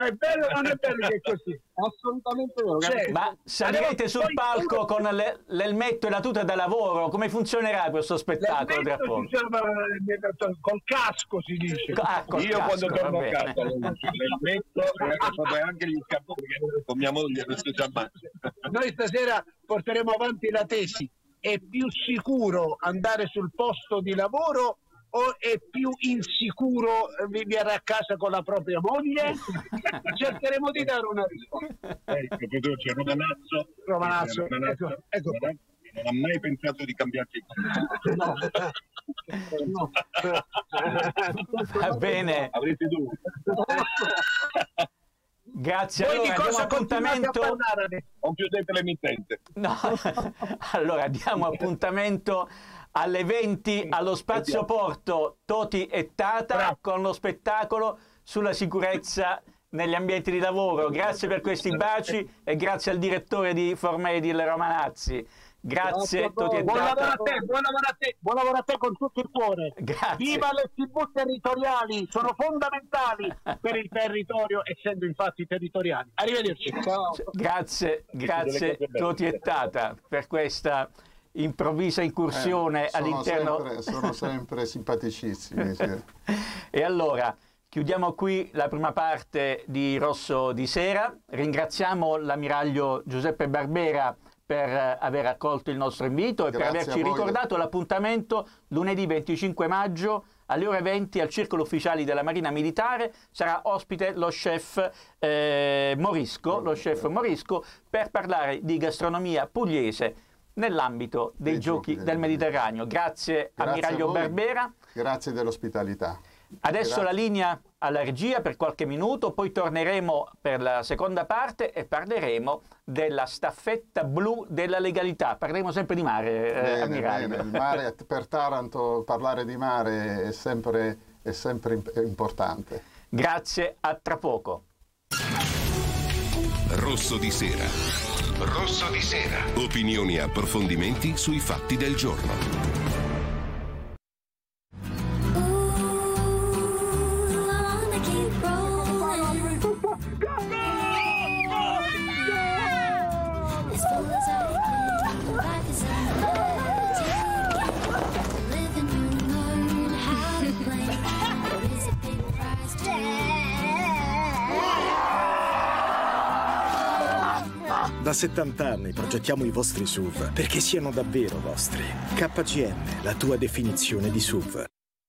È bello o non è bello che è così? Assolutamente vero. Cioè, Ma salirete sul palco con l'elmetto e la tuta da lavoro? Come funzionerà questo spettacolo tra poco? Col casco si dice. Col Io casco, quando torno a va bene. casa l'elmetto e anche gli scarponi con mia moglie adesso già mangia. Noi stasera porteremo avanti la tesi: è più sicuro andare sul posto di lavoro o è più insicuro vivere a casa con la propria moglie? Cercheremo di dare una risposta. C'è Romanazzo, ecco. Non ha mai pensato di cambiarci. No. Va bene. Avrete dubbi. Grazie. Voi Allora, di cosa diamo appuntamento. Non chiudete l'emittente. No. Allora, diamo appuntamento alle 20 allo Spazio Porto Toti e Tata con lo spettacolo sulla sicurezza negli ambienti di lavoro. Grazie per questi baci e grazie al direttore di Formedil Romanazzi. Grazie Toti e Buon lavoro Tata. a te, buon lavoro a te con tutto il cuore. Grazie. Viva le TV territoriali, sono fondamentali per il territorio, essendo infatti territoriali. Arrivederci. Ciao. Grazie Toti e Tata per questa improvvisa incursione all'interno. Sono sempre simpaticissimi. Sì. E allora chiudiamo qui la prima parte di Rosso di Sera. Ringraziamo l'ammiraglio Giuseppe Barbera per aver accolto il nostro invito e per averci ricordato l'appuntamento lunedì 25 maggio alle ore 20 al Circolo Ufficiali della Marina Militare. Sarà ospite lo chef Morisco, per parlare di gastronomia pugliese nell'ambito dei giochi del Mediterraneo. Grazie ammiraglio Barbera. Grazie dell'ospitalità. Adesso la linea alla regia per qualche minuto, poi torneremo per la seconda parte e parleremo della staffetta blu della legalità. Parleremo sempre di mare, ammiraglio. Bene. Il mare, per Taranto parlare di mare è sempre importante. Grazie, a tra poco. Rosso di Sera. Rosso di Sera. Opinioni e approfondimenti sui fatti del giorno. Da 70 anni progettiamo i vostri SUV perché siano davvero vostri. KGM, la tua definizione di SUV.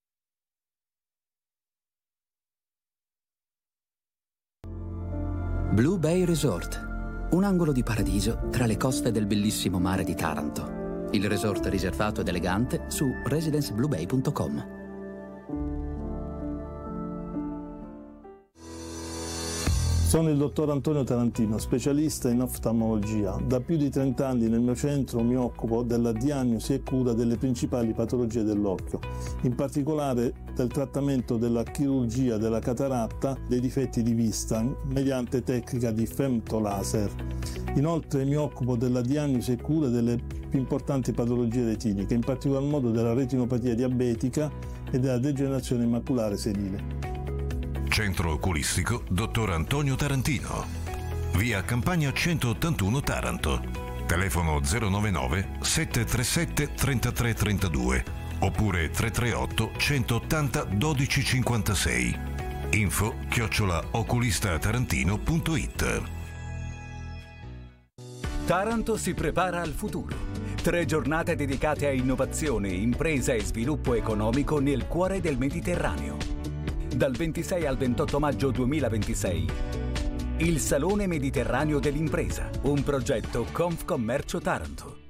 Blue Bay Resort, un angolo di paradiso tra le coste del bellissimo mare di Taranto. Il resort riservato ed elegante su residencebluebay.com. Sono il dottor Antonio Tarantino, specialista in oftalmologia. Da più di 30 anni nel mio centro mi occupo della diagnosi e cura delle principali patologie dell'occhio, in particolare del trattamento della chirurgia della cataratta, dei difetti di vista, mediante tecnica di femtolaser. Inoltre mi occupo della diagnosi e cura delle più importanti patologie retiniche, in particolar modo della retinopatia diabetica e della degenerazione maculare senile. Centro oculistico Dottor Antonio Tarantino. Via Campagna 181 Taranto. Telefono 099 737 3332 oppure 338 180 1256. info@oculistatarantino.it. Taranto si prepara al futuro. 3 giornate dedicate a innovazione, impresa e sviluppo economico nel cuore del Mediterraneo. Dal 26 al 28 maggio 2026. Il Salone Mediterraneo dell'Impresa, un progetto Confcommercio Taranto.